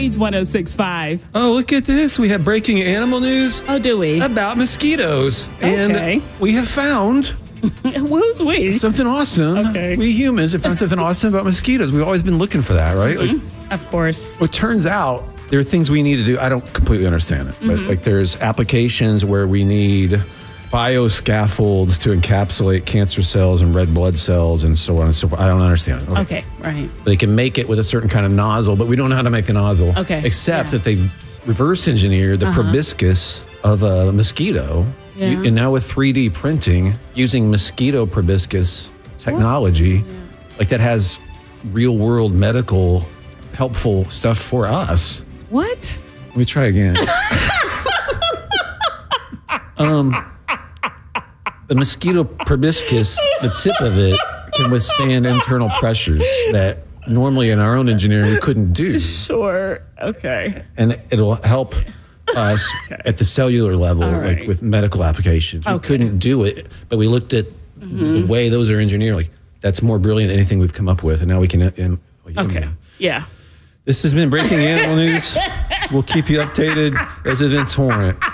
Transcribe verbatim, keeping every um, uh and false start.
Blaze one oh six point five. Oh, look at this. We have breaking animal news. Oh, do we? About mosquitoes. Okay. And we have found Who's we? something awesome. Okay. We humans have found something awesome about mosquitoes. We've always been looking for that, right? Mm-hmm. Like, of course. well, it turns out there are things we need to do. I don't completely understand it, but Mm-hmm. like there's applications where we need bioscaffolds to encapsulate cancer cells and red blood cells and so on and so forth. I don't understand it. Okay, right. They can make it with a certain kind of nozzle, but we don't know how to make the nozzle. Okay, Except yeah. that they've reverse engineered the Uh-huh. proboscis of a mosquito. Yeah. You- and now with three D printing, using mosquito proboscis technology, Yeah. like that has real world medical helpful stuff for us. What? Let me try again. um, the mosquito proboscis, the tip of it, can withstand internal pressures that normally in our own engineering we couldn't do. Sure. Okay. And it'll help us Okay. at the cellular level, All like right. with medical applications. We Okay. couldn't do it, but we looked at Mm-hmm. the way those are engineered. Like, that's more brilliant than anything we've come up with. And now we can. Um, like, Okay. um, Yeah. This has been Breaking Animal News. We'll keep you updated as events warrant.